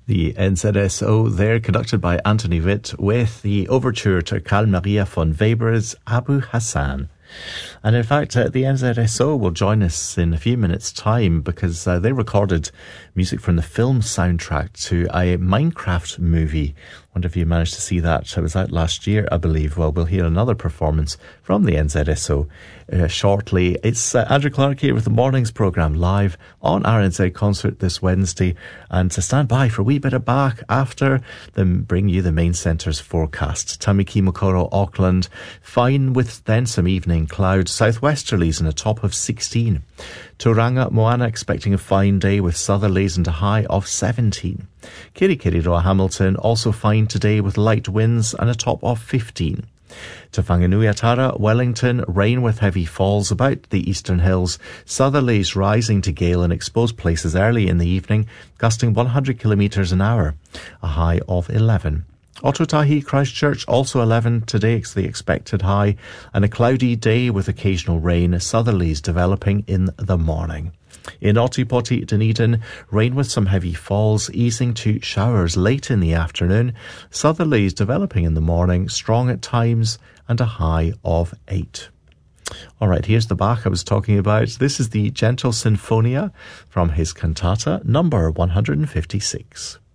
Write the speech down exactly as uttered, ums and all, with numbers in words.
The N Z S O there, conducted by Anthony Witt, with the overture to Carl Maria von Weber's Abu Hassan. And in fact, uh, the N Z S O will join us in a few minutes' time because uh, they recorded music from the film soundtrack to a Minecraft movie. I wonder if you managed to see that. It was out last year, I believe. Well, we'll hear another performance from the N Z S O uh, shortly. It's uh, Andrew Clark here with the Mornings programme live on R N Z Concert this Wednesday. And to stand by for a wee bit of Bach after them bring you the main centre's forecast. Tamaki Mokoro, Auckland, fine with then some evening clouds. Southwesterlies and a top of sixteen. Tauranga, Moana expecting a fine day with southerlies and a high of seventeen. Kirikiriroa, Hamilton also fine today with light winds and a top of fifteen. To Whanganui-a-Tara, Wellington, rain with heavy falls about the eastern hills. Southerlies rising to gale in exposed places early in the evening, gusting one hundred kilometres an hour, a high of eleven. Otautahi, Christchurch, also eleven today, it's the expected high, and a cloudy day with occasional rain, southerlies developing in the morning. In Otipoti, Dunedin, rain with some heavy falls, easing to showers late in the afternoon, southerlies developing in the morning, strong at times, and a high of eight. All right, here's the Bach I was talking about. This is the Gentle Sinfonia from his cantata number one hundred fifty-six.